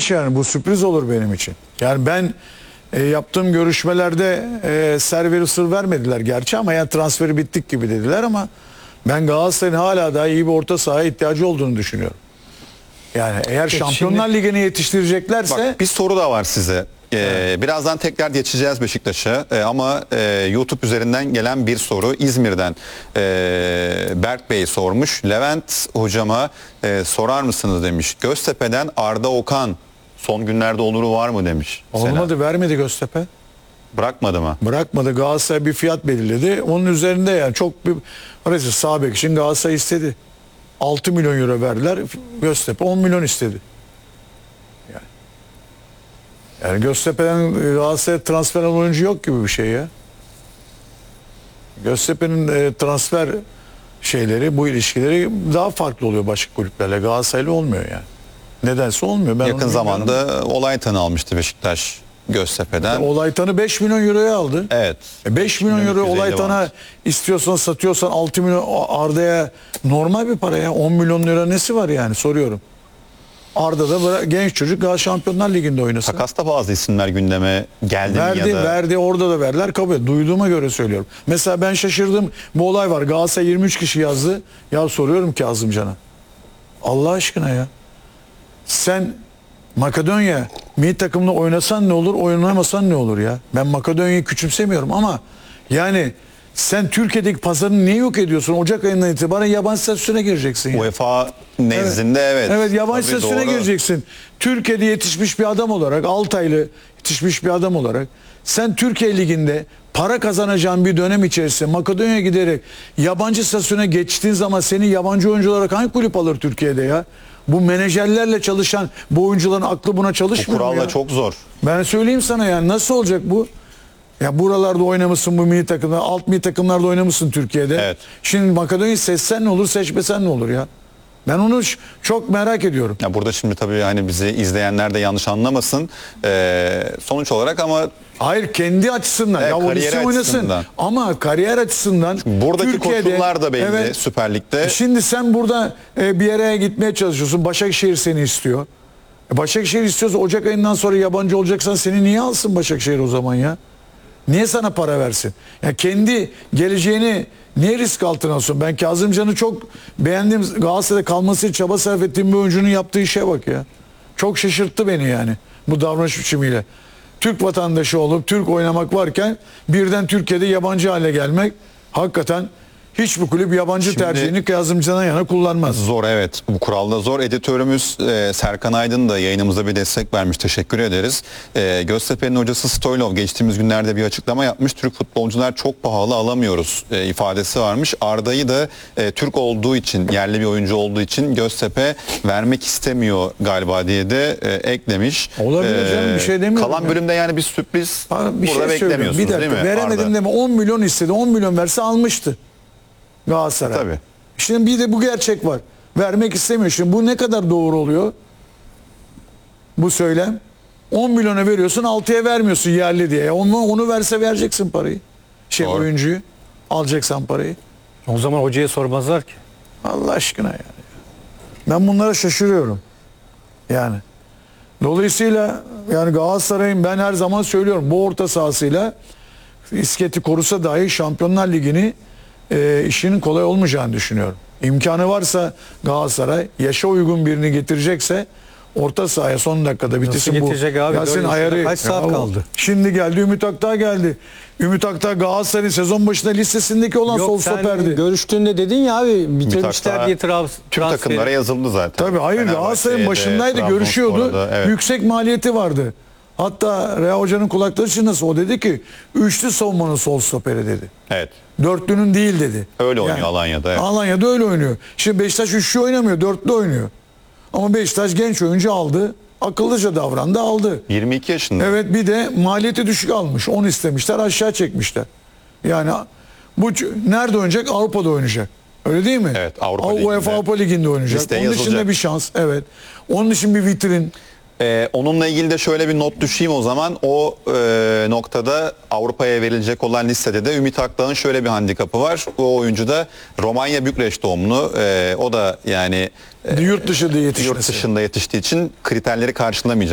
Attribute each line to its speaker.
Speaker 1: ilginç yani, bu sürpriz olur benim için. Yani ben yaptığım görüşmelerde serveri sır vermediler gerçi, ama yani transferi bittik gibi dediler, ama ben Galatasaray'ın hala daha iyi bir orta sahaya ihtiyacı olduğunu düşünüyorum. Yani eğer Şampiyonlar Ligi'ne yetiştireceklerse...
Speaker 2: Bak, bir soru da var size. Birazdan tekrar geçeceğiz Beşiktaş'a, ama YouTube üzerinden gelen bir soru İzmir'den Berk Bey sormuş. Levent hocama sorar mısınız demiş. Göztepe'den Arda Okan son günlerde oluru var mı demiş.
Speaker 1: Olmadı, vermedi Göztepe.
Speaker 2: Bırakmadı mı?
Speaker 1: Bırakmadı. Galatasaray bir fiyat belirledi. Onun üzerinde yani çok bir... Orası sağ bek için Galatasaray istedi. 6 milyon euro verdiler. Göztepe 10 milyon istedi. Yani Göztepe'den Galatasaray'a transfer olan oyuncu yok gibi bir şey ya. Göztepe'nin transfer şeyleri, bu ilişkileri daha farklı oluyor başka kulüplerle. Galatasaray'la olmuyor yani. Nedense olmuyor. Ben
Speaker 2: yakın zamanda Olaytan'ı almıştı Beşiktaş Göztepe'den.
Speaker 1: Olaytan'ı 5 milyon euroya aldı.
Speaker 2: Evet.
Speaker 1: 5 milyon euro Olaytan'a istiyorsan, satıyorsan 6 milyon Arda'ya normal bir para ya. 10 milyon lira nesi var yani, soruyorum. Arda da genç çocuk, daha Şampiyonlar Ligi'nde oynasın.
Speaker 2: Takasta bazı isimler gündeme geldi mi ya da?
Speaker 1: Verdi, orada da verdiler, kabul et. Duyduğuma göre söylüyorum. Mesela ben şaşırdım, bu olay var. Galatasaray 23 kişi yazdı. Ya soruyorum Kazımcan'a. Allah aşkına ya. Sen Makedonya milli takımda oynasan ne olur, oynamasan ne olur ya? Ben Makedonya'yı küçümsemiyorum, ama yani sen Türkiye'deki pazarını niye yok ediyorsun? Ocak ayından itibaren yabancı statüsüne gireceksin ya.
Speaker 2: UEFA nezdinde evet.
Speaker 1: Evet, yabancı statüsüne gireceksin. Türkiye'de yetişmiş bir adam olarak, Altaylı yetişmiş bir adam olarak, sen Türkiye Ligi'nde para kazanacağın bir dönem içerisinde Makedonya'ya giderek yabancı statüsüne geçtiğin zaman seni yabancı oyuncu olarak hangi kulüp alır Türkiye'de ya? Bu menajerlerle çalışan bu oyuncuların aklı buna çalışmıyor mu ya?
Speaker 2: Bu kuralla çok zor.
Speaker 1: Ben söyleyeyim sana yani, nasıl olacak bu? Ya buralarda oynamışsın, bu milli takımda, alt milli takımlarda oynamışsın Türkiye'de.
Speaker 2: Evet.
Speaker 1: Şimdi Makedonya'yı seçsen ne olur, seçmesen ne olur ya? Ben onu çok merak ediyorum.
Speaker 2: Ya burada şimdi tabii hani bizi izleyenler de yanlış anlamasın. Sonuç olarak ama
Speaker 1: Hayır, kendi açısından.
Speaker 2: Evet,
Speaker 1: ya o
Speaker 2: kariyer
Speaker 1: lise oynasın.
Speaker 2: açısından.
Speaker 1: Ama kariyer açısından
Speaker 2: buradaki
Speaker 1: Türkiye'de,
Speaker 2: koşullar da belli,
Speaker 1: evet,
Speaker 2: Süper Lig'de.
Speaker 1: Şimdi sen burada bir yere gitmeye çalışıyorsun. Başakşehir seni istiyor. Başakşehir istiyorsa Ocak ayından sonra yabancı olacaksan seni niye alsın Başakşehir o zaman ya? Niye sana para versin? Ya kendi geleceğini niye risk altına alsın? Ben Kazımcan'ı çok beğendim. Galatasaray'da kalması için çaba sarf ettiğim bir oyuncunun yaptığı işe bak ya. Çok şaşırttı beni yani bu davranış biçimiyle. Türk vatandaşı olup Türk oynamak varken birden Türkiye'de yabancı hale gelmek, hakikaten hiçbir kulüp yabancı tercihini Kazımcan'a yana kullanmaz.
Speaker 2: Zor, evet. Bu kuralda zor. Editörümüz Serkan Aydın da yayınımıza bir destek vermiş. Teşekkür ederiz. Göztepe'nin hocası Stoylov geçtiğimiz günlerde bir açıklama yapmış. Türk futbolcular çok pahalı alamıyoruz ifadesi varmış. Arda'yı da Türk olduğu için, yerli bir oyuncu olduğu için Göztepe vermek istemiyor galiba diye de eklemiş.
Speaker 1: Olabilir canım, bir şey demiyorum.
Speaker 2: Kalan bölümde yani bir sürpriz
Speaker 1: bir
Speaker 2: burada
Speaker 1: şey
Speaker 2: beklemiyorsunuz,
Speaker 1: bir dakika,
Speaker 2: değil mi?
Speaker 1: veremedim
Speaker 2: Arda?
Speaker 1: deme, 10 milyon istedi. 10 milyon verse almıştı Galatasaray.
Speaker 2: Tabii.
Speaker 1: Şimdi bir de bu gerçek var. Vermek istemiyor. Şimdi bu ne kadar doğru oluyor? Bu söylem. 10 milyona veriyorsun, 6'ya vermiyorsun yerli diye. Onu verse vereceksin parayı.
Speaker 2: Doğru.
Speaker 1: Oyuncuyu alacaksan parayı.
Speaker 3: O zaman hocaya sormazlar ki.
Speaker 1: Allah aşkına yani. Ben bunlara şaşırıyorum. Yani. Dolayısıyla yani Galatasaray'ın, ben her zaman söylüyorum, bu orta sahasıyla İsketi korusa dahi Şampiyonlar Ligi'ni işinin kolay olmayacağını düşünüyorum. İmkanı varsa Galatasaray yaşa uygun birini getirecekse orta sahaya son dakikada bitirsin bu.
Speaker 3: Abi?
Speaker 1: Yasin ayarı.
Speaker 3: Kaç saat kaldı?
Speaker 1: Şimdi geldi, Ümit Akdağ geldi. Ümit Akdağ Galatasaray'ın sezon başında listesindeki olan sol stoperdi.
Speaker 3: Görüştüğünde dedin ya abi, bitirmişler diye
Speaker 2: Tüm
Speaker 3: transferi.
Speaker 2: takımlara yazıldı zaten.
Speaker 1: Tabii, hayır, Galatasaray'ın
Speaker 2: Fenerbahçe'de,
Speaker 1: başındaydı, görüşüyordu.
Speaker 2: Trabzonspor'da, evet.
Speaker 1: Yüksek maliyeti vardı. Hatta Rea Hoca'nın kulakları çınlasın. O dedi ki üçlü savunmanın sol stoperi dedi.
Speaker 2: Evet.
Speaker 1: Dörtlünün değil dedi.
Speaker 2: Öyle oynuyor Alanya'da. Evet.
Speaker 1: Alanya'da öyle oynuyor. Şimdi Beşiktaş üçlü oynamıyor, dörtlü oynuyor. Ama Beşiktaş genç oyuncu aldı. Akıllıca davrandı, aldı.
Speaker 2: 22 yaşında.
Speaker 1: Evet, bir de maliyeti düşük almış. 10 istemişler, aşağı çekmişler. Yani bu nerede oynayacak? Avrupa'da oynayacak. Öyle değil mi?
Speaker 2: Evet, Avrupa Ligi'nde.
Speaker 1: UEFA Avrupa Ligi'nde oynayacak.
Speaker 2: Listeye
Speaker 1: Onun dışında
Speaker 2: yazılacak.
Speaker 1: bir şans. Evet. Onun için bir vitrin.
Speaker 2: Onunla ilgili de şöyle bir not düşeyim o zaman. O noktada Avrupa'ya verilecek olan listede de Ümit Akdağ'ın şöyle bir handikapı var. O oyuncu da Romanya Bükreş doğumlu. O da yani
Speaker 1: Yurt dışında yetişmesi.
Speaker 2: yurt dışında yetiştiği için kriterleri karşılamayacak.